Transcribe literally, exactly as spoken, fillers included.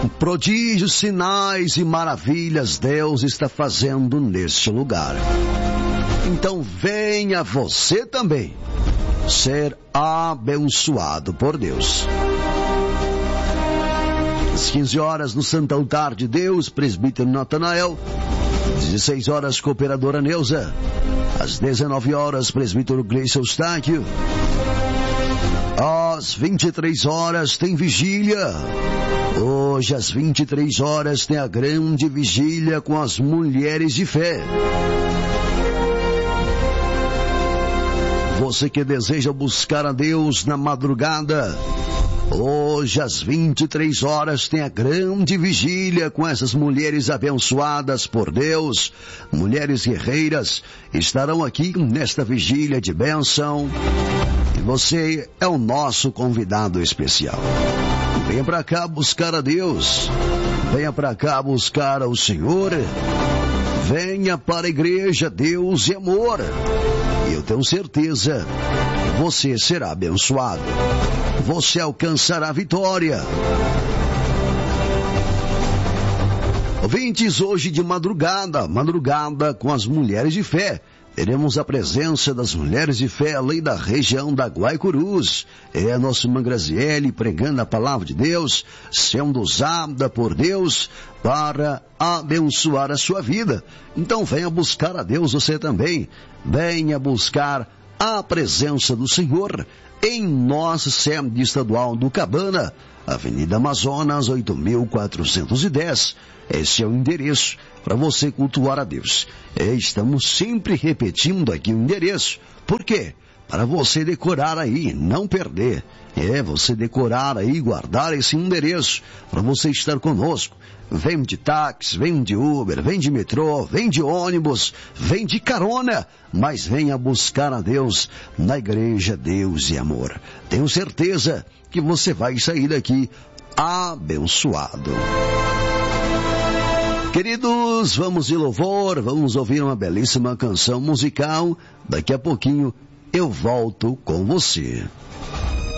Prodígios, sinais e maravilhas Deus está fazendo neste lugar. Então venha você também ser abençoado por Deus. Às quinze horas no Santo Altar de Deus, presbítero Natanael. dezesseis horas, cooperadora Neuza. Às dezenove horas, presbítero Gleison Eustáquio. Às vinte e três horas tem vigília. Hoje, às vinte e três horas, tem a grande vigília com as mulheres de fé. Você que deseja buscar a Deus na madrugada, hoje às vinte e três horas tem a grande vigília com essas mulheres abençoadas por Deus. Mulheres guerreiras estarão aqui nesta vigília de bênção. E você é o nosso convidado especial. Venha para cá buscar a Deus. Venha para cá buscar ao Senhor. Venha para a igreja Deus e Amor. E eu tenho certeza, você será abençoado. Você alcançará a vitória. Ouvintes, hoje de madrugada, madrugada com as mulheres de fé. Teremos a presença das mulheres de fé ali da região da Guaicurus. É a nossa irmã Graziele pregando a palavra de Deus, sendo usada por Deus para abençoar a sua vida. Então venha buscar a Deus você também. Venha buscar a presença do Senhor em nossa sede estadual do Cabana, Avenida Amazonas, oito mil quatrocentos e dez. Esse é o endereço para você cultuar a Deus. É, estamos sempre repetindo aqui o endereço. Por quê? Para você decorar aí, não perder. É, você decorar aí, guardar esse endereço para você estar conosco. Vem de táxi, vem de Uber, vem de metrô, vem de ônibus, vem de carona, mas venha buscar a Deus na igreja Deus e Amor. Tenho certeza que você vai sair daqui abençoado. Queridos, vamos de louvor, vamos ouvir uma belíssima canção musical. Daqui a pouquinho eu volto com você.